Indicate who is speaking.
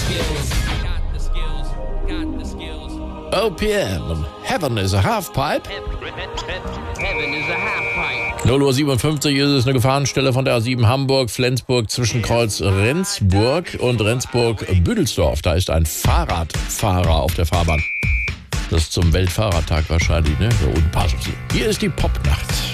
Speaker 1: OPM, Heaven is a Halfpipe.
Speaker 2: Heaven is a half-pipe.
Speaker 1: 0:57 Uhr ist es eine Gefahrenstelle von der A7 Hamburg-Flensburg zwischen Kreuz Rendsburg und Rendsburg-Büdelsdorf. Da ist ein Fahrradfahrer auf der Fahrbahn. Das ist zum Weltfahrradtag wahrscheinlich, ne? Da unten passen Sie. Hier ist die Popnacht.